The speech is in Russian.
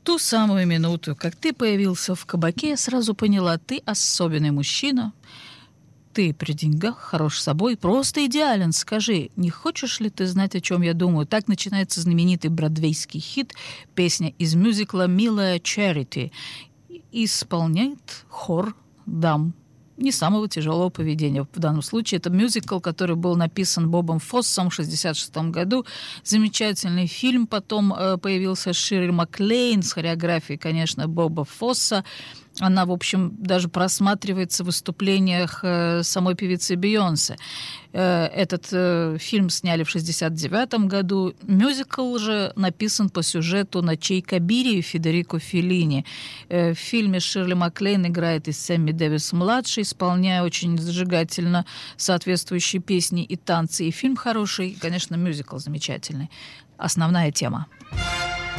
ту самую минуту, как ты появился в кабаке, я сразу поняла, ты особенный мужчина. Ты при деньгах, хорош собой, просто идеален. Скажи, не хочешь ли ты знать, о чем я думаю? Так начинается знаменитый бродвейский хит, песня из мюзикла «Милая Чарити». Исполняет хор дам не самого тяжелого поведения. В данном случае это мюзикл, который был написан Бобом Фоссом в 1966 году. Замечательный фильм. Потом появился Ширли Маклейн с хореографией, конечно, Боба Фосса. Она, в общем, даже просматривается в выступлениях самой певицы Бейонсе. Этот фильм сняли в 1969 году. Мюзикл же написан по сюжету «Ночей Кабири» и Федерико Феллини. В фильме Ширли Маклейн играет и Сэмми Дэвис-младший, исполняя очень зажигательно соответствующие песни и танцы. И фильм хороший, и, конечно, мюзикл замечательный. Основная тема.